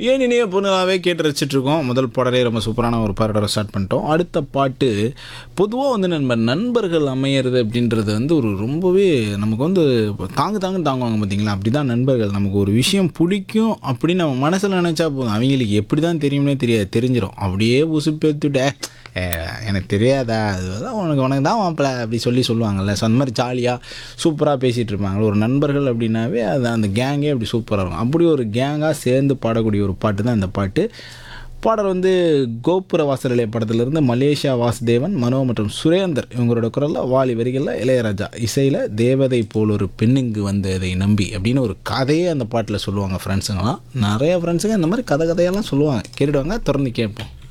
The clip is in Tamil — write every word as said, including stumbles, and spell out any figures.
ஏன் இனிய பொண்ணுலாவே கேட்டு ரசிச்சிட்ருக்கோம். முதல் பாடலே ரொம்ப சூப்பரான ஒரு பாடலை ஸ்டார்ட் பண்ணிட்டோம். அடுத்த பாட்டு பொதுவாக வந்து நண்பர் நண்பர்கள் அமையிறது அப்படின்றது வந்து ஒரு ரொம்பவே நமக்கு வந்து தாங்கு தாங்கு தாங்குவாங்க பார்த்தீங்களா? அப்படி தான் நண்பர்கள். நமக்கு ஒரு விஷயம் பிடிக்கும் அப்படின்னு நம்ம மனசில் நினச்சா போதும், அவங்களுக்கு எப்படி தான் தெரியும்னே தெரியாது, தெரிஞ்சிடும். அப்படியே உசுப்பேத்துட்டே எனக்கு தெரியாதா, அதுதான் உனக்கு உனக்கு தான் மாப்பிள்ள அப்படி சொல்லி சொல்லுவாங்கள்ல. ஸோ அந்த மாதிரி ஜாலியாக சூப்பராக பேசிகிட்டு இருப்பாங்க. ஒரு நண்பர்கள் அப்படின்னாவே அது அந்த கேங்கே அப்படி சூப்பராக இருக்கும். அப்படி ஒரு கேங்காக சேர்ந்து பாடக்கூடிய ஒரு பாட்டு தான் இந்த பாட்டு. பாடல் வந்து கோபுர வாசலிலே படத்திலிருந்து மலேசியா வாசுதேவன், மனோ மற்றும் சுரேந்தர் இவங்களோட குரலில், வாலி வரிகளில் இளையராஜா இசையில், தேவதை போல் ஒரு பெண்ணுங்கு வந்ததை நம்பி அப்படின்னு ஒரு கதையே அந்த பாட்டில் சொல்லுவாங்க ஃப்ரெண்ட்ஸுங்களாம். நிறைய ஃப்ரெண்ட்ஸுங்க இந்த மாதிரி கதை கதையெல்லாம் சொல்லுவாங்க. கேட்டுடுவாங்க, தொடர்ந்து கேட்போம்.